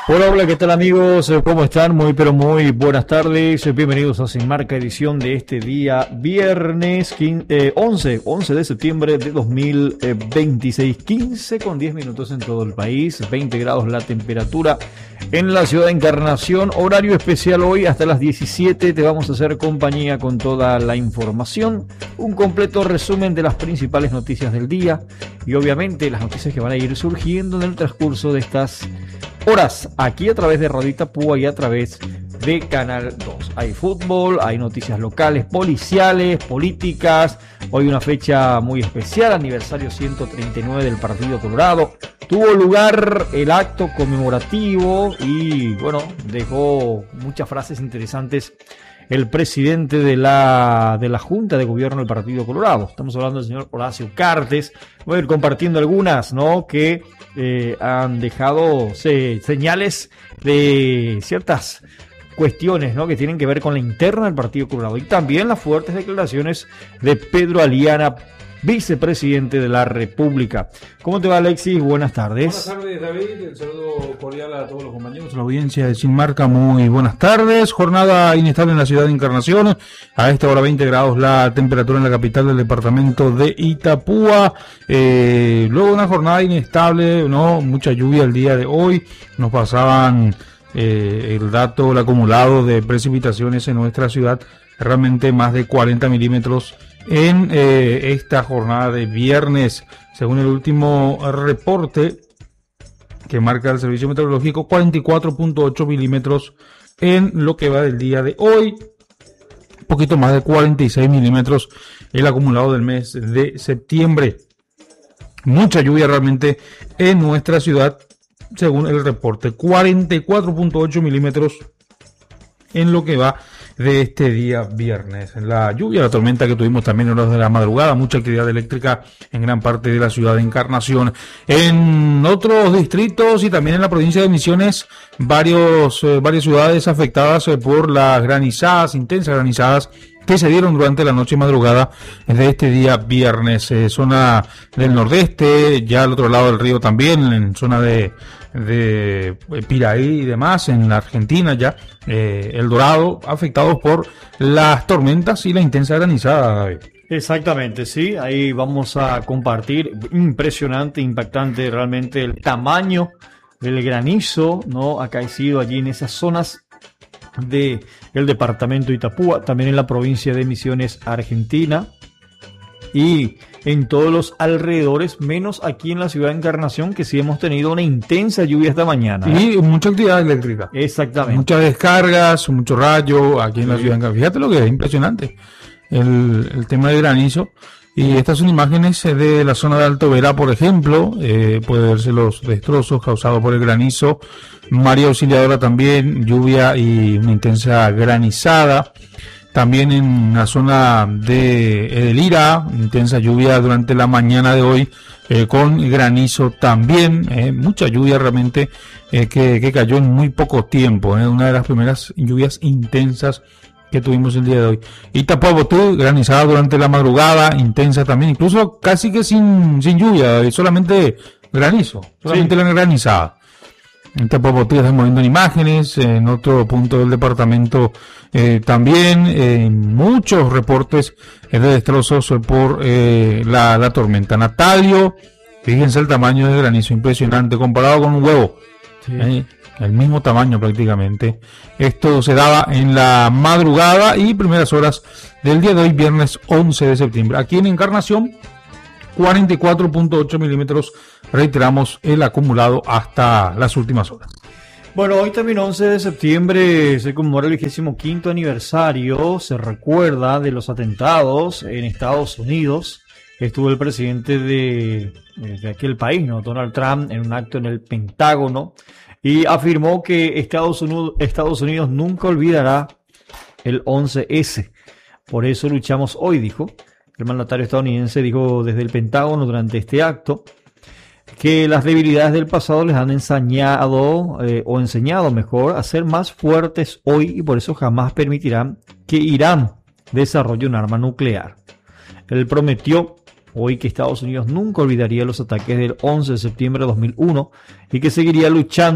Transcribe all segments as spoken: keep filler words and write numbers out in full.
Hola, hola, ¿qué tal amigos? ¿Cómo están? Muy, pero muy buenas tardes. Bienvenidos a Sin Marca, edición de este día, viernes quince, eh, once, once de septiembre de dos mil veintiséis, quince con diez minutos en todo el país, veinte grados la temperatura en la ciudad de Encarnación. Horario especial hoy hasta las diecisiete. Te vamos a hacer compañía con toda la información, un completo resumen de las principales noticias del día y obviamente las noticias que van a ir surgiendo en el transcurso de estas horas aquí a través de Radio Itapúa y a través de Canal dos. Hay fútbol, hay noticias locales, policiales, políticas. Hoy una fecha muy especial, aniversario ciento treinta y nueve del Partido Colorado. Tuvo lugar el acto conmemorativo y bueno, dejó muchas frases interesantes el presidente de la, de la Junta de Gobierno del Partido Colorado. Estamos hablando del señor Horacio Cartes. Voy a ir compartiendo algunas, ¿no?, que eh, han dejado se, señales de ciertas cuestiones, ¿no?, que tienen que ver con la interna del Partido Colorado y también las fuertes declaraciones de Pedro Aliana, vicepresidente de la República. ¿Cómo te va, Alexis? Buenas tardes. Buenas tardes, David. El saludo cordial a todos los compañeros de la audiencia de Sin Marca. Muy buenas tardes. Jornada inestable en la ciudad de Encarnación. A esta hora veinte grados la temperatura en la capital del departamento de Itapúa. Eh, luego una jornada inestable, no mucha lluvia el día de hoy. Nos pasaban eh, el dato, el acumulado de precipitaciones en nuestra ciudad. Realmente más de cuarenta milímetros en eh, esta jornada de viernes, según el último reporte que marca el Servicio Meteorológico, cuarenta y cuatro punto ocho milímetros en lo que va del día de hoy, un poquito más de cuarenta y seis milímetros el acumulado del mes de septiembre. Mucha lluvia realmente en nuestra ciudad, según el reporte, cuarenta y cuatro punto ocho milímetros en lo que va de este día viernes. La lluvia, la tormenta que tuvimos también en horas de la madrugada, mucha actividad eléctrica en gran parte de la ciudad de Encarnación. En otros distritos y también en la provincia de Misiones, varios, eh, varias ciudades afectadas eh, por las granizadas, intensas granizadas que se dieron durante la noche y madrugada de este día viernes. Eh, zona del nordeste, ya al otro lado del río también, en zona de de Piraí y demás, en la Argentina ya, eh, El Dorado, afectados por las tormentas y la intensa granizada, David. Exactamente, sí, ahí vamos a compartir. Impresionante, impactante realmente el tamaño del granizo, ¿no?, acaecido allí en esas zonas de el departamento de Itapúa, también en la provincia de Misiones, Argentina, y en todos los alrededores, menos aquí en la ciudad de Encarnación, que sí hemos tenido una intensa lluvia esta mañana. Y mucha actividad eléctrica. Exactamente. Muchas descargas, mucho rayo aquí en la ciudad de Encarnación. Fíjate lo que es impresionante, el, el tema del granizo. Y estas son imágenes de la zona de Alto Verá, por ejemplo. Eh, puede verse los destrozos causados por el granizo. María Auxiliadora también, lluvia y una intensa granizada. También en la zona de Edelira, intensa lluvia durante la mañana de hoy, eh, con granizo también, eh, mucha lluvia realmente eh, que, que cayó en muy poco tiempo, eh, una de las primeras lluvias intensas que tuvimos el día de hoy. Itapúa, Botú, granizada durante la madrugada, intensa también, incluso casi que sin, sin lluvia, solamente granizo, solamente sí, la granizada. En Itapúa estamos viendo imágenes, en otro punto del departamento eh, también, eh, muchos reportes eh, de destrozos por eh, la, la tormenta. Natalio, fíjense el tamaño del granizo, impresionante, comparado con un huevo, sí, eh, el mismo tamaño prácticamente. Esto se daba en la madrugada y primeras horas del día de hoy, viernes once de septiembre. Aquí en Encarnación, cuarenta y cuatro punto ocho milímetros, reiteramos el acumulado hasta las últimas horas. Bueno, hoy también once de septiembre se conmemora el vigésimo quinto aniversario, se recuerda de los atentados en Estados Unidos. Estuvo el presidente de, de aquel país, ¿no?, Donald Trump, en un acto en el Pentágono y afirmó que Estados Unidos, Estados Unidos nunca olvidará el once ese. Por eso luchamos hoy, dijo. El mandatario estadounidense dijo desde el Pentágono durante este acto que las debilidades del pasado les han enseñado, eh, o enseñado mejor, a ser más fuertes hoy y por eso jamás permitirán que Irán desarrolle un arma nuclear. Él prometió hoy que Estados Unidos nunca olvidaría los ataques del once de septiembre de dos mil uno y que seguiría luchando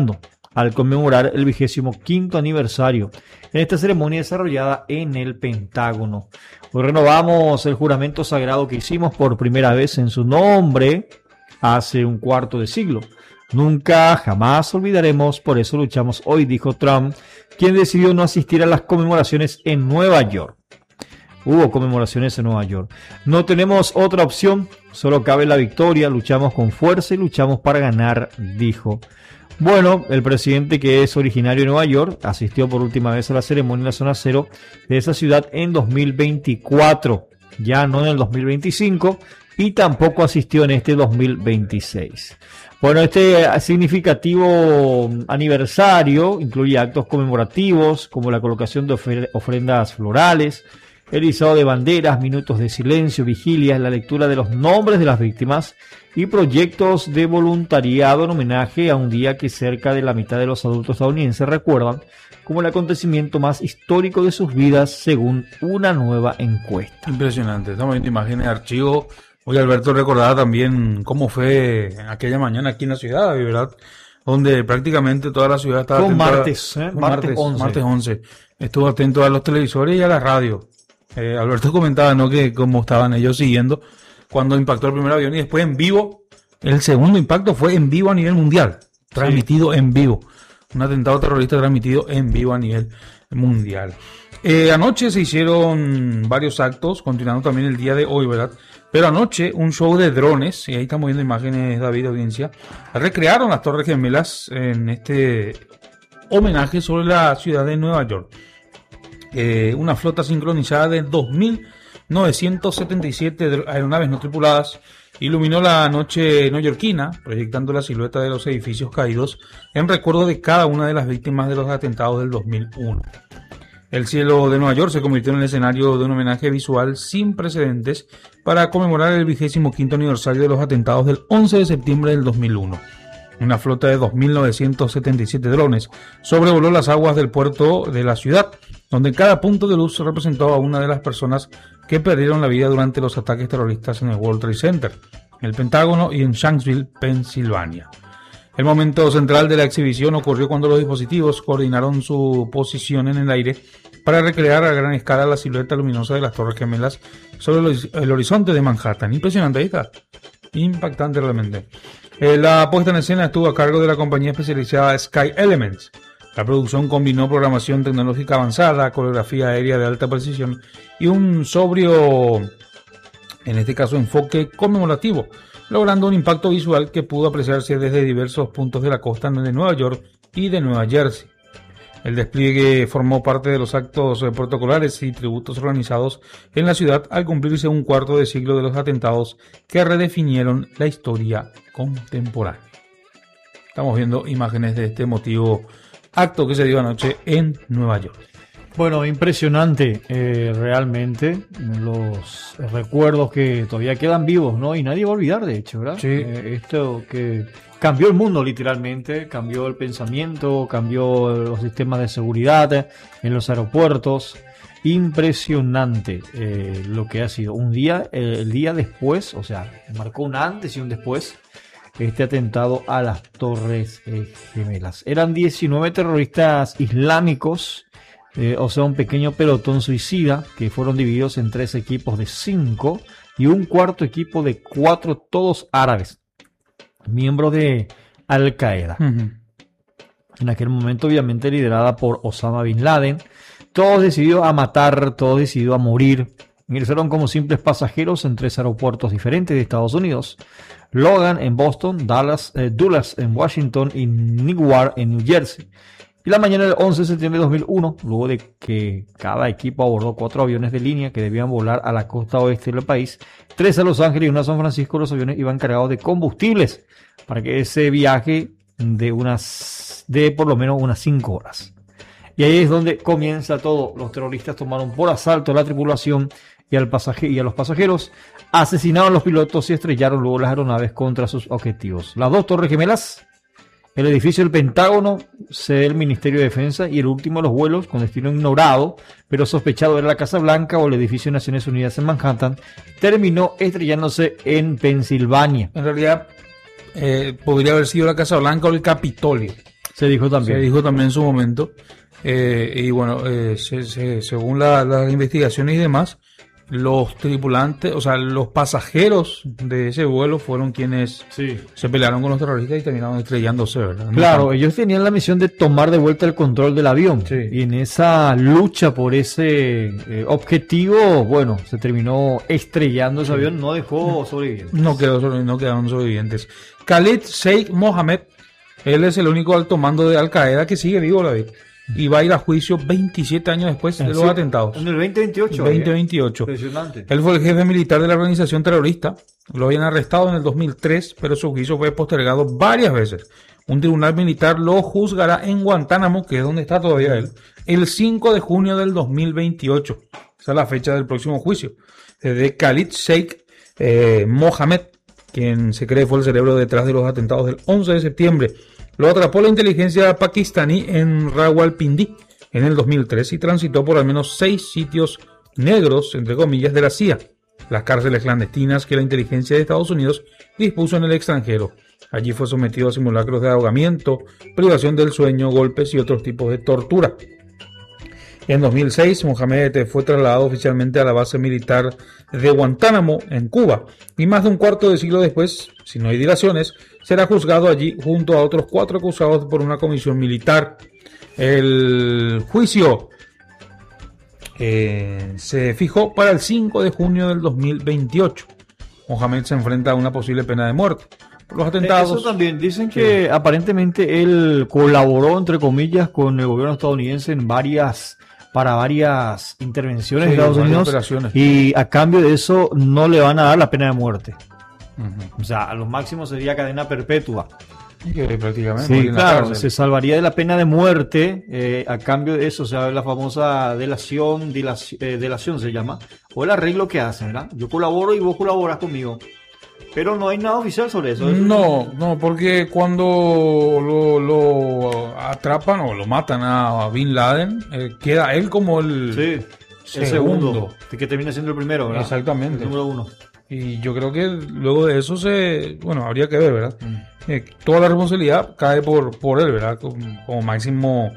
al conmemorar el vigésimo quinto aniversario en esta ceremonia desarrollada en el Pentágono. Hoy renovamos el juramento sagrado que hicimos por primera vez en su nombre hace un cuarto de siglo. Nunca, jamás olvidaremos, por eso luchamos hoy, dijo Trump, quien decidió no asistir a las conmemoraciones en Nueva York. Hubo conmemoraciones en Nueva York. No tenemos otra opción, solo cabe la victoria, luchamos con fuerza y luchamos para ganar, dijo. Bueno, el presidente, que es originario de Nueva York, asistió por última vez a la ceremonia en la zona cero de esa ciudad en dos mil veinticuatro, ya no en el dos mil veinticinco, y tampoco asistió en este dos mil veintiséis. Bueno, este significativo aniversario incluye actos conmemorativos como la colocación de ofre- ofrendas florales, el izado de banderas, minutos de silencio, vigilias, la lectura de los nombres de las víctimas y proyectos de voluntariado en homenaje a un día que cerca de la mitad de los adultos estadounidenses recuerdan como el acontecimiento más histórico de sus vidas, según una nueva encuesta. Impresionante, estamos viendo imágenes de archivo. Hoy Alberto recordaba también cómo fue aquella mañana aquí en la ciudad, ¿verdad? Donde prácticamente toda la ciudad estaba Fue un atenta, martes, ¿eh? Fue martes, martes once. Martes once. Estuvo atento a los televisores y a la radio. Eh, Alberto comentaba, ¿no?, que cómo estaban ellos siguiendo cuando impactó el primer avión y después en vivo. El segundo impacto fue en vivo a nivel mundial, transmitido sí. en vivo. Un atentado terrorista transmitido en vivo a nivel mundial. Eh, anoche se hicieron varios actos, continuando también el día de hoy, ¿verdad? Pero anoche un show de drones, y ahí estamos viendo imágenes, David, audiencia, recrearon las Torres Gemelas en este homenaje sobre la ciudad de Nueva York. Eh, una flota sincronizada de dos mil novecientos setenta y siete aeronaves no tripuladas iluminó la noche neoyorquina, proyectando la silueta de los edificios caídos en recuerdo de cada una de las víctimas de los atentados del dos mil uno. El cielo de Nueva York se convirtió en el escenario de un homenaje visual sin precedentes para conmemorar el vigésimo quinto aniversario de los atentados del once de septiembre del dos mil uno. Una flota de dos mil novecientos setenta y siete drones sobrevoló las aguas del puerto de la ciudad, donde cada punto de luz representó a una de las personas que perdieron la vida durante los ataques terroristas en el World Trade Center, el Pentágono y en Shanksville, Pensilvania. El momento central de la exhibición ocurrió cuando los dispositivos coordinaron su posición en el aire para recrear a gran escala la silueta luminosa de las Torres Gemelas sobre el horizonte de Manhattan. Impresionante, ahí está. Impactante realmente. Eh, la puesta en escena estuvo a cargo de la compañía especializada Sky Elements. La producción combinó programación tecnológica avanzada, coreografía aérea de alta precisión y un sobrio, en este caso, enfoque conmemorativo, logrando un impacto visual que pudo apreciarse desde diversos puntos de la costa de Nueva York y de Nueva Jersey. El despliegue formó parte de los actos protocolares y tributos organizados en la ciudad al cumplirse un cuarto de siglo de los atentados que redefinieron la historia contemporánea. Estamos viendo imágenes de este emotivo acto que se dio anoche en Nueva York. Bueno, impresionante, eh, realmente, los recuerdos que todavía quedan vivos, ¿no? Y nadie va a olvidar, de hecho, ¿verdad? Sí. Eh, esto que cambió el mundo, literalmente, cambió el pensamiento, cambió los sistemas de seguridad en los aeropuertos. Impresionante eh, lo que ha sido. Un día, eh, el día después, o sea, marcó un antes y un después, este atentado a las Torres eh, Gemelas. Eran diecinueve terroristas islámicos, eh, o sea, un pequeño pelotón suicida que fueron divididos en tres equipos de cinco y un cuarto equipo de cuatro, todos árabes, miembros de Al Qaeda. Uh-huh. En aquel momento, obviamente, liderada por Osama Bin Laden. Todos decididos a matar, todos decididos a morir. Ingresaron como simples pasajeros en tres aeropuertos diferentes de Estados Unidos: Logan en Boston, Dallas, eh, Dulles en Washington y Newark en New Jersey. Y la mañana del once de septiembre de dos mil uno, luego de que cada equipo abordó cuatro aviones de línea que debían volar a la costa oeste del país, tres a Los Ángeles y uno a San Francisco, los aviones iban cargados de combustibles para que ese viaje de unas de por lo menos unas cinco horas. Y ahí es donde comienza todo. Los terroristas tomaron por asalto a la tripulación y, al pasaje- y a los pasajeros, asesinaron a los pilotos y estrellaron luego las aeronaves contra sus objetivos. Las dos Torres Gemelas, el edificio del Pentágono, sede del Ministerio de Defensa, y el último de los vuelos con destino ignorado, pero sospechado, era la Casa Blanca o el edificio de Naciones Unidas en Manhattan, terminó estrellándose en Pensilvania. En realidad, eh, podría haber sido la Casa Blanca o el Capitolio. Se dijo también. Se dijo también en su momento. Eh, y bueno, eh, se, se, según la, las investigaciones y demás, los tripulantes, o sea, los pasajeros de ese vuelo fueron quienes sí. se pelearon con los terroristas y terminaron estrellándose, ¿verdad? Claro, No, ellos tenían la misión de tomar de vuelta el control del avión. Sí. Y en esa lucha por ese eh, objetivo, bueno, se terminó estrellando ese sí. avión, no dejó sobrevivientes. No, quedó, no quedaron sobrevivientes. Khalid Sheikh Mohammed, él es el único alto mando de Al Qaeda que sigue vivo, David. Y va a ir a juicio veintisiete años después de los sí, atentados. En el veinte veintiocho. veinte veintiocho. Eh. Impresionante. Él fue el jefe militar de la organización terrorista. Lo habían arrestado en el dos mil tres, pero su juicio fue postergado varias veces. Un tribunal militar lo juzgará en Guantánamo, que es donde está todavía él, el cinco de junio del dos mil veintiocho. Esa es la fecha del próximo juicio. De Khalid Sheikh eh, Mohammed, quien se cree fue el cerebro detrás de los atentados del once de septiembre. Lo atrapó la inteligencia pakistaní en Rawalpindi en el dos mil tres y transitó por al menos seis sitios negros, entre comillas, de la C I A, las cárceles clandestinas que la inteligencia de Estados Unidos dispuso en el extranjero. Allí fue sometido a simulacros de ahogamiento, privación del sueño, golpes y otros tipos de tortura. En dos mil seis, Mohamed fue trasladado oficialmente a la base militar de Guantánamo, en Cuba, y más de un cuarto de siglo después, si no hay dilaciones, será juzgado allí junto a otros cuatro acusados por una comisión militar. El juicio eh, se fijó para el cinco de junio del dos mil veintiocho. Mohamed se enfrenta a una posible pena de muerte por los atentados. Eso también, dicen que sí. aparentemente él colaboró, entre comillas, con el gobierno estadounidense en varias... para varias intervenciones sí, de Estados Unidos operaciones. Y a cambio de eso no le van a dar la pena de muerte. Uh-huh. O sea, a lo máximo sería cadena perpetua. Que prácticamente sí, claro, se salvaría de la pena de muerte eh, a cambio de eso, o sea, la famosa delación, dilación, eh, delación se llama, o el arreglo que hacen, ¿verdad? Yo colaboro y vos colaboras conmigo. Pero no hay nada oficial sobre eso. No, no, porque cuando lo, lo atrapan o lo matan a Bin Laden, eh, queda él como el, sí, el segundo, segundo, que termina siendo el primero, ¿verdad? Exactamente. El número uno. Y yo creo que luego de eso se, bueno, habría que ver, ¿verdad? Mm. Eh, toda la responsabilidad cae por, por él, ¿verdad? Como, como máximo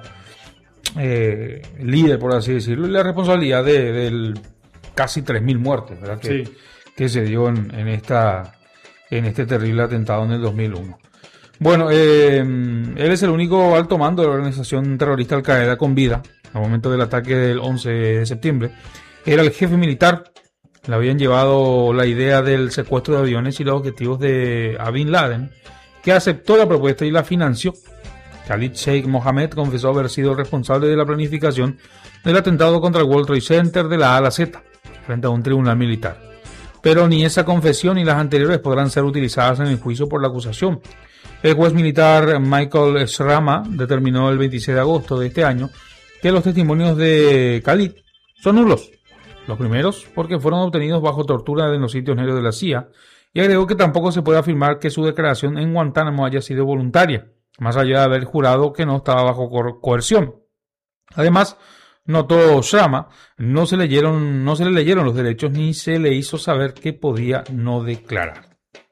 eh, líder, por así decirlo, y la responsabilidad de, del casi tres mil muertes, ¿verdad? Que, sí. que se dio en, en esta... en este terrible atentado en el dos mil uno. Bueno, eh, él es el único alto mando de la organización terrorista Al Qaeda con vida al momento del ataque del once de septiembre. Era el jefe militar. Le habían llevado la idea del secuestro de aviones y los objetivos de a Bin Laden, que aceptó la propuesta y la financió. Khalid Sheikh Mohammed confesó haber sido el responsable de la planificación del atentado contra el World Trade Center de la A a la Z, frente a un tribunal militar. Pero ni esa confesión ni las anteriores podrán ser utilizadas en el juicio por la acusación. El juez militar Michael Shrama determinó el veintiséis de agosto de este año que los testimonios de Khalid son nulos. Los primeros porque fueron obtenidos bajo tortura en los sitios negros de la C I A, y agregó que tampoco se puede afirmar que su declaración en Guantánamo haya sido voluntaria, más allá de haber jurado que no estaba bajo co- coerción. Además, notó Shrama, no se leyeron, no se le leyeron los derechos ni se le hizo saber que podía no declarar.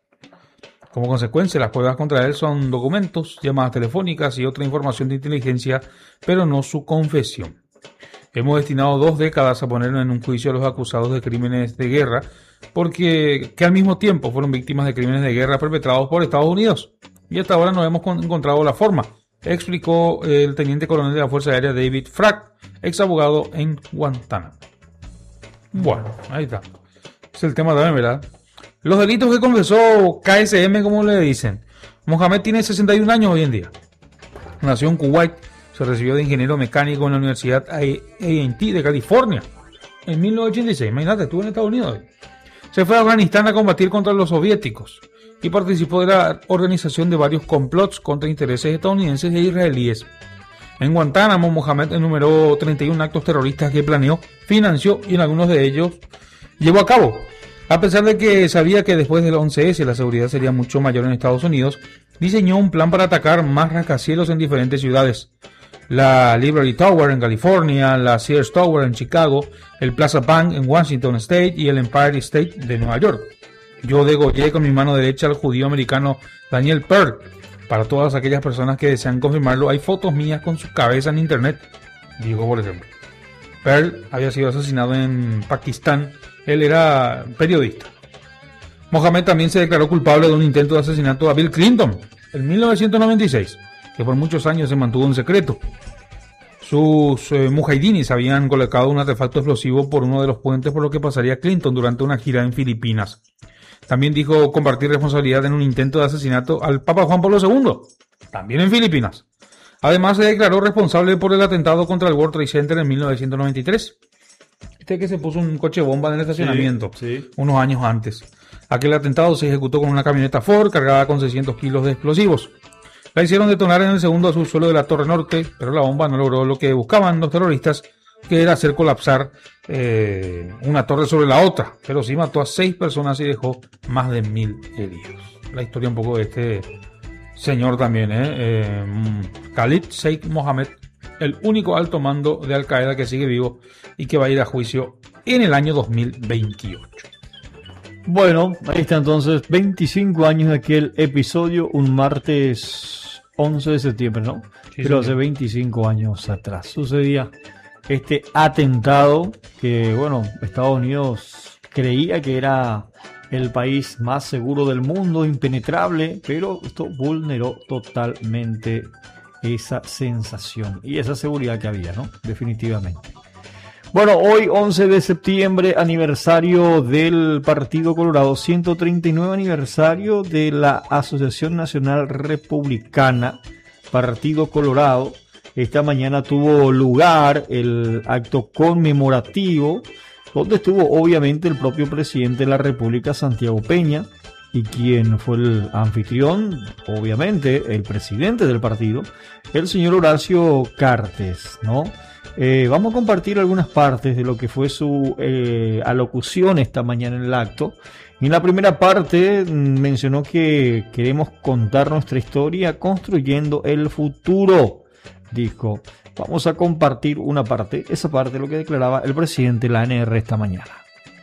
Como consecuencia, las pruebas contra él son documentos, llamadas telefónicas y otra información de inteligencia, pero no su confesión. Hemos destinado dos décadas a poner en un juicio a los acusados de crímenes de guerra, porque que al mismo tiempo fueron víctimas de crímenes de guerra perpetrados por Estados Unidos. Y hasta ahora no hemos encontrado la forma, explicó el teniente coronel de la Fuerza Aérea David Frag, ex abogado en Guantánamo. Bueno, ahí está. Es el tema también, ¿verdad? Los delitos que confesó K S M, como le dicen. Mohamed tiene sesenta y un años hoy en día. Nació en Kuwait. Se recibió de ingeniero mecánico en la Universidad A and T de California en mil novecientos ochenta y seis. Imagínate, estuvo en Estados Unidos. Se fue a Afganistán a combatir contra los soviéticos y participó de la organización de varios complots contra intereses estadounidenses e israelíes. En Guantánamo, Mohamed enumeró treinta y un actos terroristas que planeó, financió y en algunos de ellos llevó a cabo. A pesar de que sabía que después del once ese la seguridad sería mucho mayor en Estados Unidos, diseñó un plan para atacar más rascacielos en diferentes ciudades. La Liberty Tower en California, la Sears Tower en Chicago, el Plaza Bank en Washington State y el Empire State de Nueva York. Yo degollé con mi mano derecha al judío americano Daniel Pearl, Para todas aquellas personas que desean confirmarlo, hay fotos mías con su cabeza en internet. Digo, por ejemplo, Pearl había sido asesinado en Pakistán. Él era periodista. Mohamed también se declaró culpable de un intento de asesinato a Bill Clinton en mil novecientos noventa y seis, que por muchos años se mantuvo en secreto. Sus eh, mujahidinis habían colocado un artefacto explosivo por uno de los puentes por lo que pasaría Clinton durante una gira en Filipinas. También dijo compartir responsabilidad en un intento de asesinato al Papa Juan Pablo segundo, también en Filipinas. Además se declaró responsable por el atentado contra el World Trade Center en mil novecientos noventa y tres. Este que se puso un coche bomba en el estacionamiento, sí, sí. unos años antes. Aquel atentado se ejecutó con una camioneta Ford cargada con seiscientos kilos de explosivos. La hicieron detonar en el segundo subsuelo de la Torre Norte, pero la bomba no logró lo que buscaban los terroristas, que era hacer colapsar eh, una torre sobre la otra. Pero sí mató a seis personas y dejó más de mil heridos. La historia un poco de este señor también, ¿eh? eh Khalid Sheikh Mohammed, el único alto mando de Al Qaeda que sigue vivo y que va a ir a juicio en el año dos mil veintiocho. Bueno, ahí está entonces, veinticinco años de aquel episodio, un martes once de septiembre, ¿no? Sí, pero hace veinticinco años atrás sucedía este atentado que, bueno, Estados Unidos creía que era el país más seguro del mundo, impenetrable, pero esto vulneró totalmente esa sensación y esa seguridad que había, ¿no? Definitivamente. Bueno, hoy once de septiembre, aniversario del Partido Colorado, ciento treinta y nueve aniversario de la Asociación Nacional Republicana, Partido Colorado. Esta mañana tuvo lugar el acto conmemorativo, donde estuvo obviamente el propio presidente de la República, Santiago Peña, y quien fue el anfitrión, obviamente, el presidente del partido, el señor Horacio Cartes, ¿no? Eh, vamos a compartir algunas partes de lo que fue su eh, alocución esta mañana en el acto. En la primera parte mencionó que queremos contar nuestra historia construyendo el futuro. Dijo, vamos a compartir una parte, esa parte de lo que declaraba el presidente de la A N R esta mañana.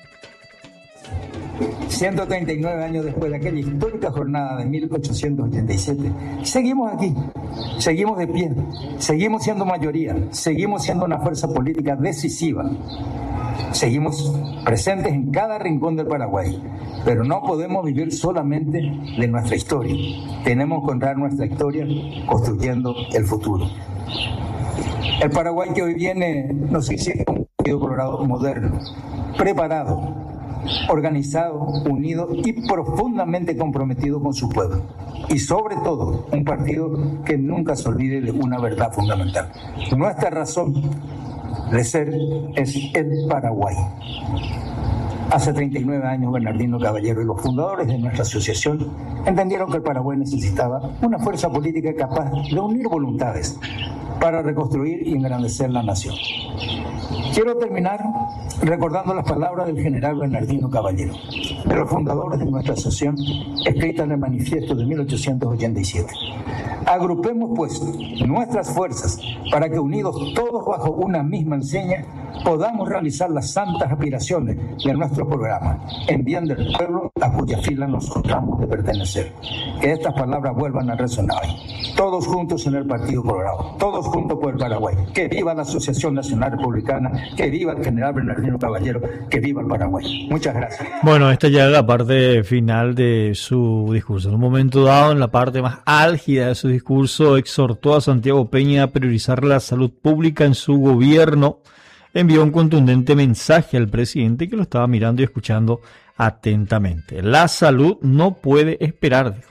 ciento treinta y nueve años después de aquella histórica jornada de mil ochocientos ochenta y siete, seguimos aquí, seguimos de pie, seguimos siendo mayoría, seguimos siendo una fuerza política decisiva, seguimos presentes en cada rincón del Paraguay, pero no podemos vivir solamente de nuestra historia, tenemos que contar nuestra historia construyendo el futuro. El Paraguay que hoy viene nos exige un Partido Colorado moderno, preparado, organizado, unido y profundamente comprometido con su pueblo. Y sobre todo, un partido que nunca se olvide de una verdad fundamental. Nuestra razón de ser es el Paraguay. Hace treinta y nueve años, Bernardino Caballero y los fundadores de nuestra asociación entendieron que el Paraguay necesitaba una fuerza política capaz de unir voluntades para reconstruir y engrandecer la nación. Quiero terminar recordando las palabras del general Bernardino Caballero, de los fundadores de nuestra asociación, escrita en el manifiesto de mil ochocientos ochenta y siete. Agrupemos, pues, nuestras fuerzas para que, unidos todos bajo una misma enseña, podamos realizar las santas aspiraciones de nuestro programa, en bien del pueblo a cuya fila nos honramos de pertenecer. Que estas palabras vuelvan a resonar hoy. Todos juntos en el Partido Colorado, todos juntos por el Paraguay. Que viva la Asociación Nacional Republicana, que viva el general Bernardino Caballero, que viva el Paraguay. Muchas gracias. Bueno, esta ya es la parte final de su discurso. En un momento dado, en la parte más álgida de su discurso, exhortó a Santiago Peña a priorizar la salud pública en su gobierno. Envió un contundente mensaje al presidente que lo estaba mirando y escuchando atentamente. La salud no puede esperar, dijo.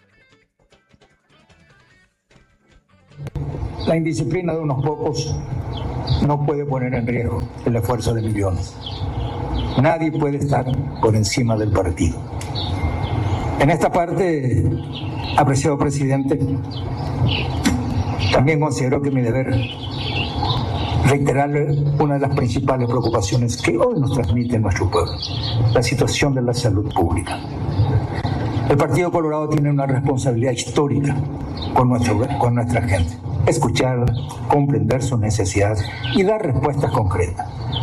La indisciplina de unos pocos no puede poner en riesgo el esfuerzo de millones. Nadie puede estar por encima del partido. En esta parte, apreciado presidente, también considero que mi deber reiterarle una de las principales preocupaciones que hoy nos transmite nuestro pueblo, la situación de la salud pública. El Partido Colorado tiene una responsabilidad histórica con, nuestro, con nuestra gente. Escuchar, comprender sus necesidades y dar respuestas concretas.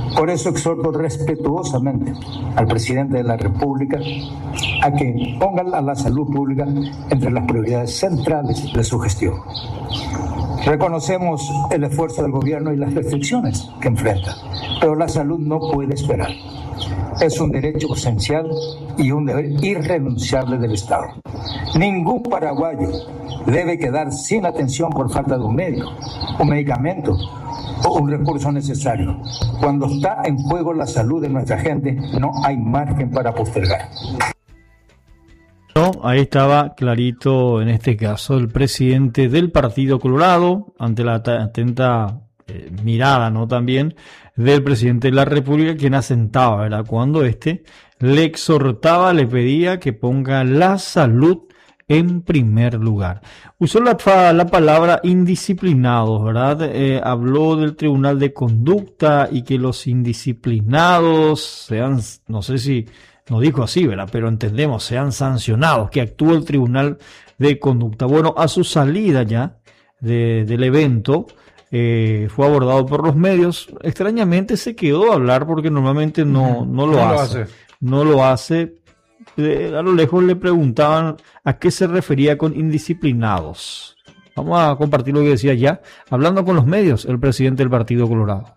Por eso exhorto respetuosamente al presidente de la República a que ponga a la salud pública entre las prioridades centrales de su gestión. Reconocemos el esfuerzo del gobierno y las restricciones que enfrenta, pero la salud no puede esperar. Es un derecho esencial y un deber irrenunciable del Estado. Ningún paraguayo debe quedar sin atención por falta de un médico, un medicamento o un recurso necesario. Cuando está en juego la salud de nuestra gente, no hay margen para postergar. No, ahí estaba clarito, en este caso, el presidente del Partido Colorado, ante la atenta eh, mirada, ¿no? También del presidente de la República, quien asentaba, ¿verdad? Cuando este le exhortaba, le pedía que ponga la salud en primer lugar. Usó la, la palabra indisciplinados, ¿verdad? Eh, habló del Tribunal de Conducta y que los indisciplinados sean, no sé si no dijo así, ¿verdad? Pero entendemos, sean sancionados, que actúe el Tribunal de Conducta. Bueno, a su salida ya de, del evento, eh, fue abordado por los medios. Extrañamente se quedó a hablar porque normalmente no, no lo, no hace. lo hace. No lo hace. Eh, a lo lejos le preguntaban a qué se refería con indisciplinados. Vamos a compartir lo que decía ya, hablando con los medios, el presidente del Partido Colorado.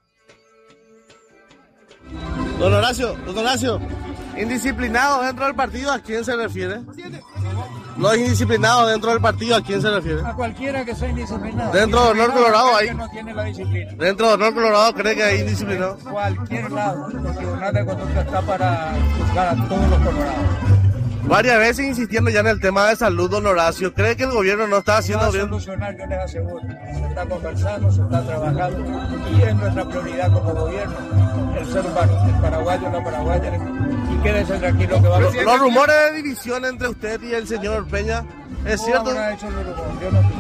Don Horacio, don Horacio, indisciplinados dentro del partido, ¿a quién se refiere? Los indisciplinados dentro del partido, ¿a quién se refiere? A cualquiera que sea indisciplinado. Dentro de Honor Colorado hay. No tiene la disciplina. Dentro de Honor Colorado, ¿cree que hay indisciplinados? Cualquier lado. El Tribunal de Conducta está para juzgar a todos los colorados. Varias veces insistiendo ya en el tema de salud, don Horacio. ¿Cree que el gobierno no está haciendo bien? No va a solucionar, yo les aseguro. Se está conversando, se está trabajando y es nuestra prioridad como gobierno el ser humano, el paraguayo, la paraguaya. Y quédense tranquilos que va a Los, los rumores de división entre usted y el señor Peña, ¿es no, cierto? No, hecho los rumores. Yo no,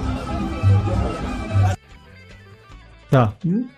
Ah.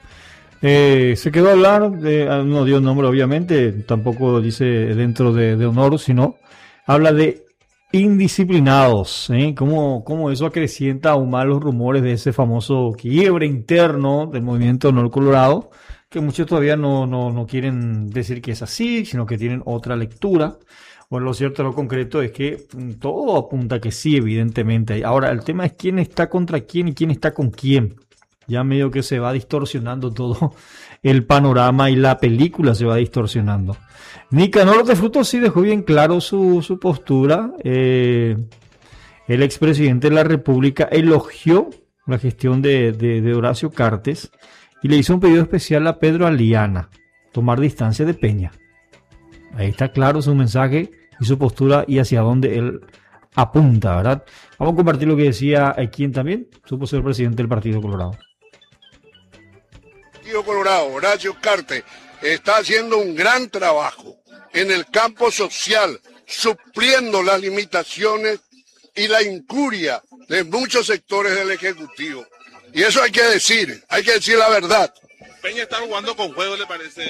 Eh, se quedó a hablar, de, no dio nombre obviamente, tampoco dice dentro de, de honor, sino habla de indisciplinados, ¿eh? Cómo, cómo eso acrecienta aún más los rumores de ese famoso quiebre interno del movimiento Honor Colorado, que muchos todavía no, no, no quieren decir que es así, sino que tienen otra lectura. Bueno, lo cierto, lo concreto es que todo apunta que sí, evidentemente. Ahora, el tema es quién está contra quién y quién está con quién. Ya medio que se va distorsionando todo el panorama y la película se va distorsionando. Nicanor de Frutos sí dejó bien claro su, su postura. Eh, el expresidente de la República elogió la gestión de, de, de Horacio Cartes y le hizo un pedido especial a Pedro Aliana, tomar distancia de Peña. Ahí está claro su mensaje y su postura y hacia dónde él apunta, ¿verdad? Vamos a compartir lo que decía quien también supo ser presidente del Partido Colorado. Partido Colorado, Horacio Cartes, está haciendo un gran trabajo en el campo social, supliendo las limitaciones y la incuria de muchos sectores del Ejecutivo. Y eso hay que decir, hay que decir la verdad. Peña está jugando con juego, ¿le parece?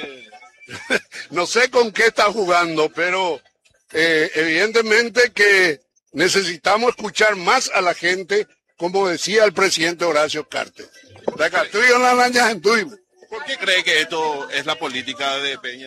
No sé con qué está jugando, pero eh, evidentemente que necesitamos escuchar más a la gente, como decía el presidente Horacio Cartes. La Castrillo en la araña en Tuibo. ¿Por qué cree que esto es la política de Peña?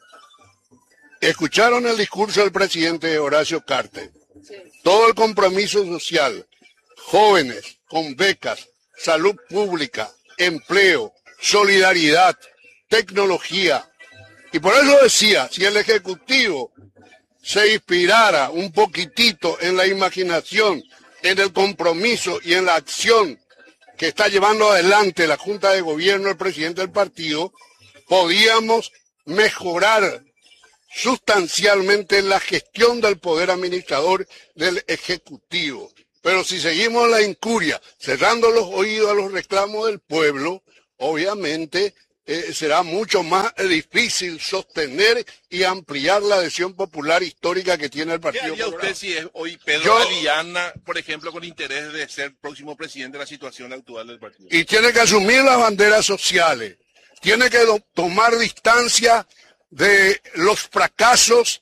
Escucharon el discurso del presidente Horacio Cartes. Sí. Todo el compromiso social, jóvenes con becas, salud pública, empleo, solidaridad, tecnología. Y por eso decía, si el Ejecutivo se inspirara un poquitito en la imaginación, en el compromiso y en la acción que está llevando adelante la Junta de Gobierno, el presidente del partido, podíamos mejorar sustancialmente la gestión del poder administrador del Ejecutivo. Pero si seguimos la incuria, cerrando los oídos a los reclamos del pueblo, obviamente eh, será mucho más difícil sostener y ampliar la adhesión popular histórica que tiene el Partido Colorado. ¿Qué haría usted si es hoy Pedro Yo, Aliana, por ejemplo, con interés de ser próximo presidente de la situación actual del partido? Y tiene que asumir las banderas sociales, tiene que do, tomar distancia de los fracasos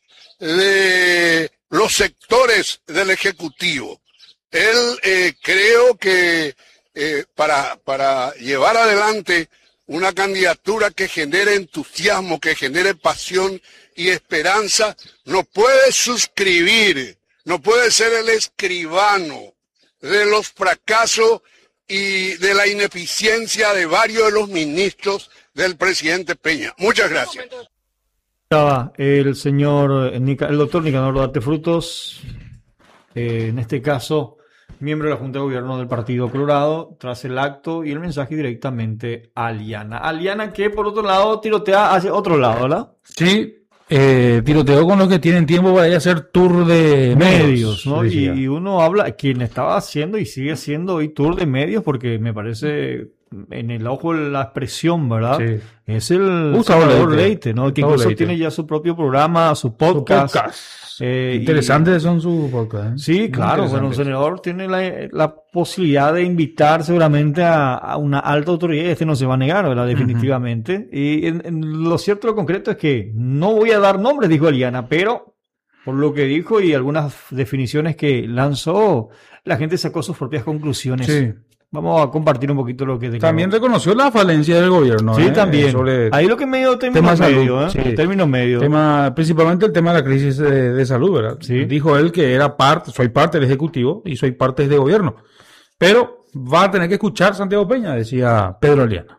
de los sectores del Ejecutivo. Él eh, creo que eh, para, para llevar adelante una candidatura que genere entusiasmo, que genere pasión y esperanza, no puede suscribir, no puede ser el escribano de los fracasos y de la ineficiencia de varios de los ministros del presidente Peña. Muchas gracias. Estaba el señor, el doctor Nicanor Duarte Frutos, eh, en este caso, miembro de la Junta de Gobierno del Partido Colorado, tras el acto y el mensaje directamente a Aliana. Aliana que, por otro lado, tirotea hacia otro lado, ¿verdad? Sí. Eh, tiroteó con los que tienen tiempo para ir a hacer tour de medios, medios ¿no? Y, y uno habla, quien estaba haciendo y sigue haciendo hoy tour de medios, porque me parece en el ojo de la expresión, ¿verdad? Sí. Es el Gustavo Salvador Leite, Leite, ¿no? Que incluso Leite. Tiene ya su propio programa, su podcast. Su podcast. Eh, Interesantes y, son sus podcasts. ¿eh? Sí, claro. Bueno, un senador tiene la, la posibilidad de invitar seguramente a, a una alta autoridad, y este no se va a negar, ¿verdad? Definitivamente. Uh-huh. Y en, en lo cierto, lo concreto es que no voy a dar nombres, dijo Aliana, pero por lo que dijo y algunas definiciones que lanzó, la gente sacó sus propias conclusiones. Sí. Vamos a compartir un poquito lo que... También declaró. Reconoció la falencia del gobierno. Sí, ¿eh? también. Sobre Ahí lo que medio término medio, ¿eh? Sí. Término medio. Tema, principalmente el tema de la crisis de, de salud, ¿verdad? Sí. Dijo él que era parte, soy parte del Ejecutivo y soy parte del gobierno. Pero va a tener que escuchar Santiago Peña, decía Pedro Aliana.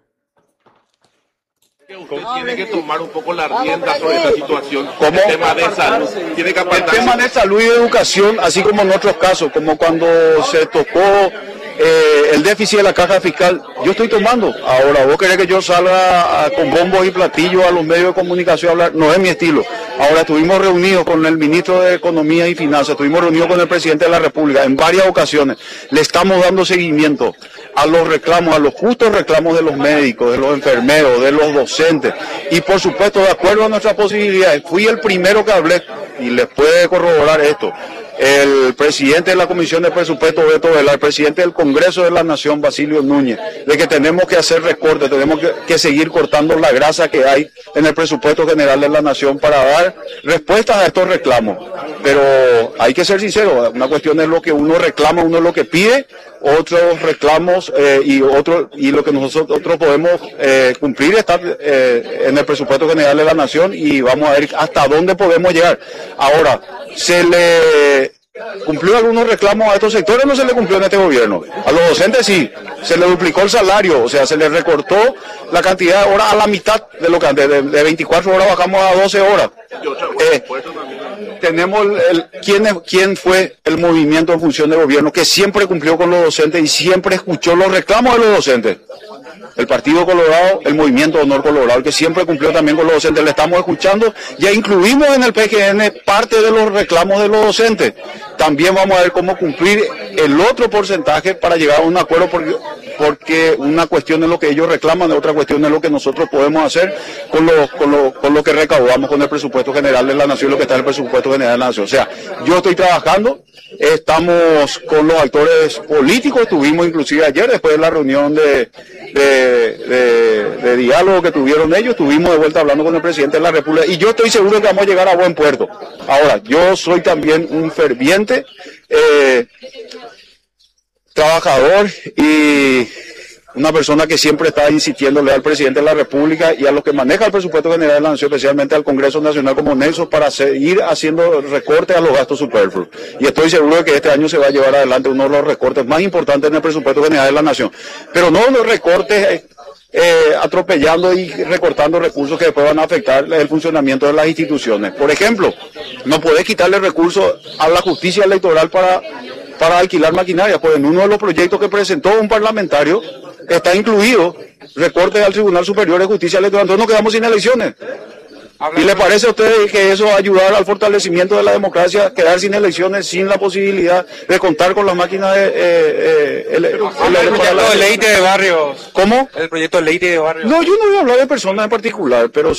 Usted tiene que tomar un poco la rienda sobre esta situación. ¿Cómo? El tema de salud. Tiene que el tema de salud y de educación, así como en otros casos, como cuando se tocó eh, el déficit de la caja fiscal, yo estoy tomando. Ahora, vos querés que yo salga a, con bombos y platillos a los medios de comunicación a hablar, no es mi estilo. Ahora, estuvimos reunidos con el ministro de Economía y Finanzas, estuvimos reunidos con el presidente de la República en varias ocasiones. Le estamos dando seguimiento a los reclamos, a los justos reclamos de los médicos, de los enfermeros, de los docentes. Y por supuesto, de acuerdo a nuestras posibilidades, fui el primero que hablé, y les puede corroborar esto, el presidente de la Comisión de Presupuesto, Beto Velar, el presidente del Congreso de la Nación, Basilio Núñez, de que tenemos que hacer recortes, tenemos que, que seguir cortando la grasa que hay en el presupuesto general de la Nación para dar respuestas a estos reclamos. Pero hay que ser sincero, una cuestión es lo que uno reclama, uno es lo que pide, otros reclamos eh, y otro y lo que nosotros otros podemos eh, cumplir está eh, en el presupuesto general de la Nación, y vamos a ver hasta dónde podemos llegar. Ahora, se le cumplió algunos reclamos a estos sectores, no se le cumplió en este gobierno. A los docentes sí, se le duplicó el salario, o sea, se le recortó la cantidad de horas a la mitad de lo que antes, de, de veinticuatro horas bajamos a doce horas. Eh, tenemos el, el quién, es, quién fue el movimiento en función de gobierno que siempre cumplió con los docentes y siempre escuchó los reclamos de los docentes. El Partido Colorado, el Movimiento Honor Colorado, que siempre cumplió también con los docentes. Le estamos escuchando, ya incluimos en el P G N parte de los reclamos de los docentes. También vamos a ver cómo cumplir el otro porcentaje para llegar a un acuerdo, porque, porque una cuestión es lo que ellos reclaman, otra cuestión es lo que nosotros podemos hacer con lo, con lo, con lo que recaudamos con el presupuesto general de la Nación, lo que está en el presupuesto general de la Nación. O sea, yo estoy trabajando, estamos con los actores políticos, estuvimos inclusive ayer, después de la reunión de, de, de, de diálogo que tuvieron ellos, estuvimos de vuelta hablando con el presidente de la República, y yo estoy seguro que vamos a llegar a buen puerto. Ahora, yo soy también un ferviente eh, trabajador y una persona que siempre está insistiéndole al presidente de la República y a los que manejan el presupuesto general de la Nación, especialmente al Congreso Nacional como nexo, para seguir haciendo recortes a los gastos superfluos. Y estoy seguro de que este año se va a llevar adelante uno de los recortes más importantes en el presupuesto general de la Nación. Pero no los recortes eh, eh, atropellando y recortando recursos que después van a afectar el funcionamiento de las instituciones. Por ejemplo, no podés quitarle recursos a la justicia electoral para, para alquilar maquinaria, pues en uno de los proyectos que presentó un parlamentario está incluido recortes al Tribunal Superior de Justicia Electoral, entonces nos quedamos sin elecciones. ¿Y le parece a usted que eso va a ayudar al fortalecimiento de la democracia, quedar sin elecciones, sin la posibilidad de contar con las máquinas de... Eh, eh, el, el, el, el proyecto de ley de barrios. ¿Cómo? El proyecto de ley de barrios. No, yo no voy a hablar de personas en particular, pero